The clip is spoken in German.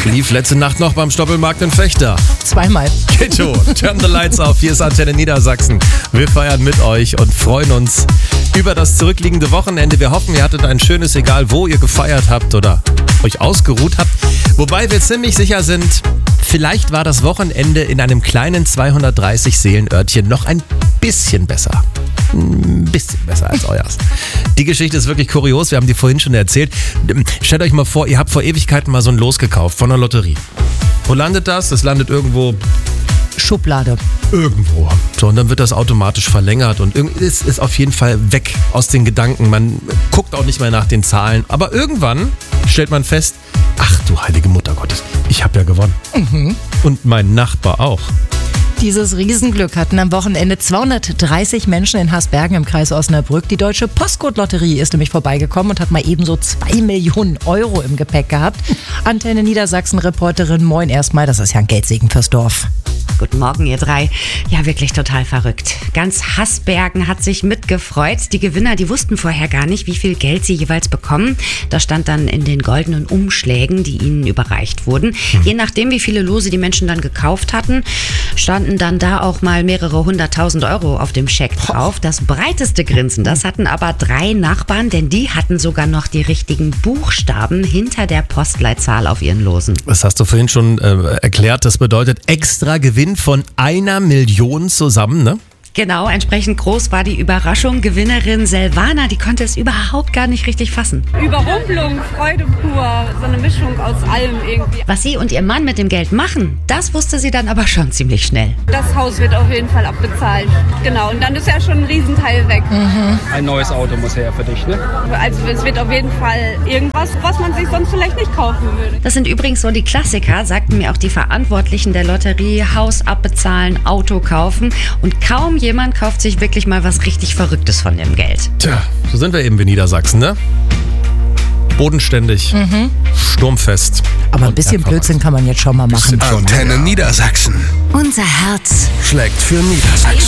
Lief letzte Nacht noch beim Stoppelmarkt in Vechta. Zweimal. Kitto, turn the lights off. Hier ist Antenne Niedersachsen. Wir feiern mit euch und freuen uns über das zurückliegende Wochenende. Wir hoffen, ihr hattet ein schönes, egal wo ihr gefeiert habt oder euch ausgeruht habt. Wobei wir ziemlich sicher sind, vielleicht war das Wochenende in einem kleinen 230-Seelen-Örtchen noch ein bisschen besser. Ein bisschen besser als euers. Die Geschichte ist wirklich kurios, wir haben die vorhin schon erzählt. Stellt euch mal vor, ihr habt vor Ewigkeiten mal so ein Los gekauft von einer Lotterie. Wo landet das? Das landet irgendwo... Schublade. Irgendwo. So, und dann wird das automatisch verlängert und es ist auf jeden Fall weg aus den Gedanken. Man guckt auch nicht mehr nach den Zahlen. Aber irgendwann stellt man fest, ach du heilige Mutter Gottes, ich habe ja gewonnen. Und mein Nachbar auch. Dieses Riesenglück hatten am Wochenende 230 Menschen in Hasbergen im Kreis Osnabrück. Die Deutsche Postcode-Lotterie ist nämlich vorbeigekommen und hat mal ebenso 2 Millionen Euro im Gepäck gehabt. Antenne Niedersachsen-Reporterin, moin erstmal, das ist ja ein Geldsegen fürs Dorf. Guten Morgen, ihr drei. Ja, wirklich total verrückt. Ganz Hasbergen hat sich mitgefreut. Die Gewinner, die wussten vorher gar nicht, wie viel Geld sie jeweils bekommen. Das stand dann in den goldenen Umschlägen, die ihnen überreicht wurden. Je nachdem, wie viele Lose die Menschen dann gekauft hatten, standen dann da auch mal mehrere 100.000 Euro auf dem Scheck drauf. Das breiteste Grinsen, das hatten aber 3 Nachbarn, denn die hatten sogar noch die richtigen Buchstaben hinter der Postleitzahl auf ihren Losen. Das hast du vorhin schon erklärt. Das bedeutet extra Gewinn von 1 Million zusammen, ne? Genau, entsprechend groß war die Überraschung. Gewinnerin Silvana, die konnte es überhaupt gar nicht richtig fassen. Überrumpelung, Freude pur, so eine Mischung aus allem irgendwie. Was sie und ihr Mann mit dem Geld machen, das wusste sie dann aber schon ziemlich schnell. Das Haus wird auf jeden Fall abbezahlt. Genau, und dann ist ja schon ein Riesenteil weg. Ein neues Auto muss her für dich, ne? Also es wird auf jeden Fall irgendwas, was man sich sonst vielleicht nicht kaufen würde. Das sind übrigens so die Klassiker, sagten mir auch die Verantwortlichen der Lotterie. Haus abbezahlen, Auto kaufen und kaum jemand kauft sich wirklich mal was richtig Verrücktes von dem Geld. Tja, so sind wir eben in Niedersachsen, ne? Bodenständig, sturmfest. Aber ein bisschen Blödsinn kann man jetzt schon mal machen. Antenne Niedersachsen. Unser Herz Schlägt für Niedersachsen.